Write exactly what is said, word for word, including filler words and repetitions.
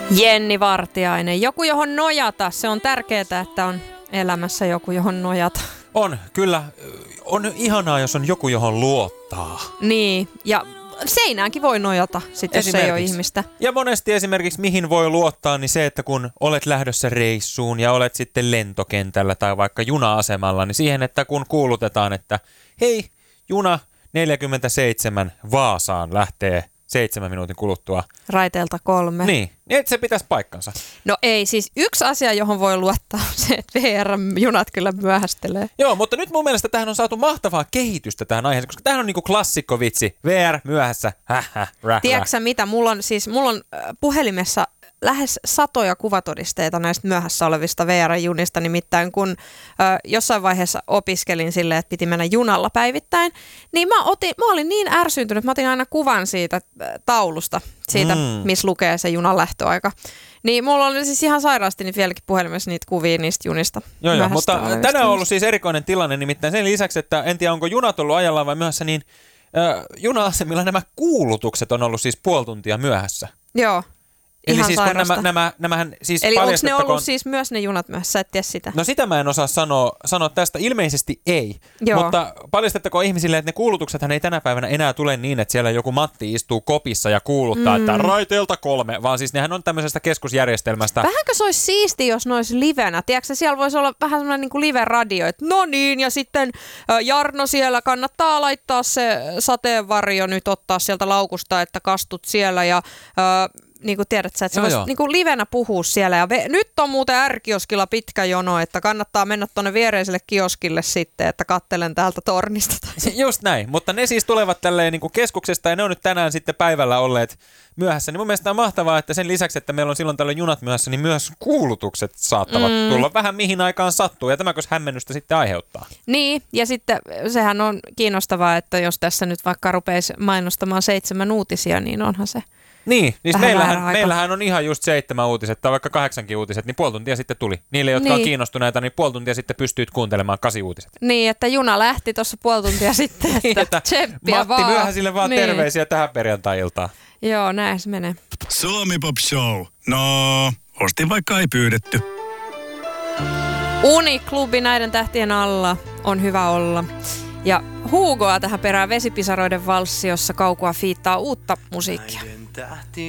Jenni Vartiainen. Joku, johon nojata. Se on tärkeää, että on elämässä joku, johon nojata. On, kyllä. On ihanaa, jos on joku, johon luottaa. Niin, ja seinäänkin voi nojata, sit, jos ei ole ihmistä. Ja monesti esimerkiksi mihin voi luottaa, niin se, että kun olet lähdössä reissuun ja olet sitten lentokentällä tai vaikka juna-asemalla, niin siihen, että kun kuulutetaan, että hei, juna neljäkymmentäseitsemän Vaasaan lähtee seitsemän minuutin kuluttua. Raiteelta kolme. Niin, niin että se pitäisi paikkansa. No ei, siis yksi asia, johon voi luottaa, on se, että V R-junat kyllä myöhästelee. Joo, mutta nyt mun mielestä tähän on saatu mahtavaa kehitystä tähän aiheeseen, koska tämähän on niinku klassikkovitsi. V R myöhässä, häh, häh, räh, Tiedätkö sä mitä? Mulla on, siis, mulla on puhelimessa lähes satoja kuvatodisteita näistä myöhässä olevista V R-junista, nimittäin kun ö, jossain vaiheessa opiskelin silleen, että piti mennä junalla päivittäin, niin mä, otin, mä olin niin ärsyntynyt, mä otin aina kuvan siitä äh, taulusta, siitä, mm. missä lukee se junan lähtöaika. Niin mulla oli siis ihan sairaasti niin vieläkin puhelimessa niitä kuvia niistä junista. Joo, joo, mutta tänään on ollut siis erikoinen tilanne, nimittäin sen lisäksi, että en tiedä onko junat ollut ajallaan vai myöhässä, niin äh, juna-asemilla nämä kuulutukset on ollut siis puoli tuntia myöhässä. Joo. Eli ihan siis kun nämä, nämä, nämähän siis Eli onko ne ollut siis myös ne junat myöhässä? Sä et tiedä sitä. No sitä mä en osaa sanoa, sanoa tästä. Ilmeisesti ei. Joo. Mutta paljastettako ihmisille, että ne kuulutuksethan ei tänä päivänä enää tule niin, että siellä joku Matti istuu kopissa ja kuuluttaa, mm. että raiteelta kolme, vaan siis nehän on tämmöisestä keskusjärjestelmästä. Vähänkö se olisi siistiä, jos ne olisi livenä? Tiedätkö, siellä voisi olla vähän semmoinen niin kuin live-radio, että no niin, ja sitten Jarno siellä kannattaa laittaa se sateenvarjo nyt ottaa sieltä laukusta, että kastut siellä ja... Äh, niin kuin tiedät sä, että se voisi niin kuin livenä puhua siellä. Ja ve- nyt on muuten R-kioskilla pitkä jono, että kannattaa mennä tuonne viereiselle kioskille sitten, että kattelen täältä tornista. Just näin, mutta ne siis tulevat tälleen niin kuin keskuksesta ja ne on nyt tänään sitten päivällä olleet myöhässä. Niin mun mielestä on mahtavaa, että sen lisäksi, että meillä on silloin tällöin junat myöhässä, niin myös kuulutukset saattavat mm. tulla vähän mihin aikaan sattuu. Ja tämäkös hämmennystä sitten aiheuttaa. Niin, ja sitten sehän on kiinnostavaa, että jos tässä nyt vaikka rupeisi mainostamaan seitsemän uutisia, niin onhan se... Niin, niin meillähän, meillähän on ihan just seitsemän uutiset tai vaikka kahdeksankin uutiset, niin puoli tuntia sitten tuli. Niille, jotka niin. on kiinnostuneita, niin puoli tuntia sitten pystyit kuuntelemaan kasi uutiset. Niin, että juna lähti tuossa puoli tuntia sitten, että, niin, että tseppiä Matti vaan. Myöhäisille vaan niin. terveisiä tähän perjantai-iltaan. Joo, näin se menee. Suomi Pop Show. No, ostin vaikka ei pyydetty. Uniklubi näiden tähtien alla on hyvä olla. Ja Hugoa tähän perään Vesipisaroiden valssi, jossa Kaukua fiittaa uutta musiikkia.